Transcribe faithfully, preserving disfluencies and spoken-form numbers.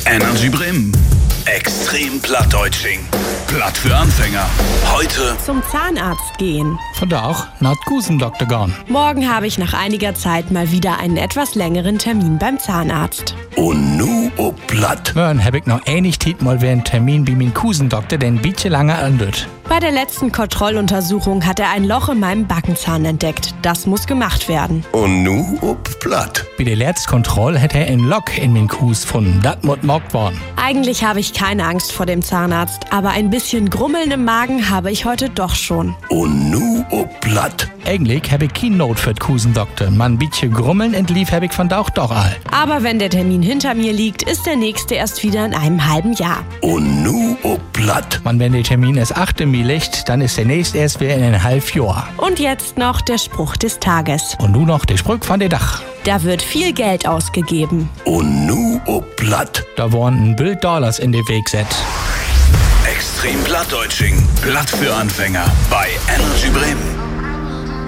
Energy Bremen. Extrem Plattdeutsching. Platt für Anfänger. Heute Zum Zahnarzt gehen. Vandaag naar het Kusendokter gaan. Morgen habe ich nach einiger Zeit mal wieder einen etwas längeren Termin beim Zahnarzt. und nu op Platt. Morgen heb ik nog enig tijd mal weer een Termin bij mijn Kusendokter, der ein bisschen lange andert. Bei der letzten Kontrolluntersuchung hat er ein Loch in meinem Backenzahn entdeckt. Das muss gemacht werden. Und nu op Platt. Bei der letzten Kontrolle hat er ein Loch in mein Kus gefunden. Das muss gemacht worden. Eigentlich habe ich keine Angst vor dem Zahnarzt, aber ein bisschen Grummeln im Magen habe ich heute doch schon. Und nu op Platt. Eigentlich habe ich keine Not für den Kusendokter. Man ein bisschen grummeln entlief habe ich von da auch doch all. Aber wenn der Termin hinter mir liegt, ist der nächste erst wieder in einem halben Jahr. Und nu op Platt. Man, wenn der Termin erst achte mir liegt, dann ist der nächste erst wieder in ein halb Jahr. Und jetzt noch der Spruch des Tages. Und nun noch der Spruch von der Dach. Da wird viel Geld ausgegeben. Und nu op Platt. Da waren ein Bild Dollars in den Weg set. Extrem Plattdeutsching. Platt für Anfänger bei Energy Bremen.